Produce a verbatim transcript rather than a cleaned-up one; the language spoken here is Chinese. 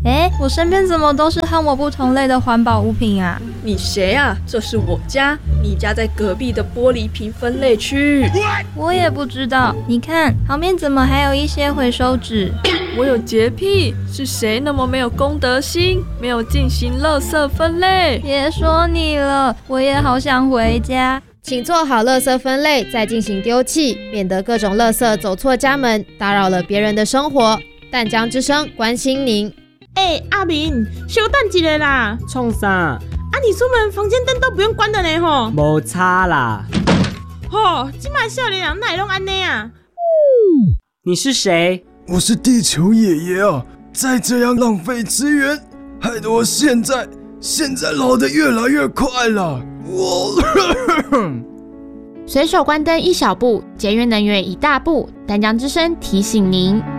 哎，我身边怎么都是和我不同类的环保物品啊？ 你谁啊？这是我家，你家在隔壁的玻璃瓶分类区。 我也不知道，你看旁边怎么还有一些回收纸？ 我有洁癖，是谁那么没有公德心，没有进行垃圾分类？ 别说你了，我也好想回家。 请做好垃圾分类，再进行丢弃，免得各种垃圾走错家门，打扰了别人的生活。淡江之声关心您。 哎、欸，阿明，稍等一下啦！ 创啥？啊， 你出门房间灯都不用关的呢吼。 没差啦。 吼，这摆少年人哪会拢安尼啊？ 你是谁？ 我是地球爷爷啊！再这样浪费资源，害得我现在现在老得越来越快了。我随手关灯一小步，节约能源一大步。淡江之声提醒您。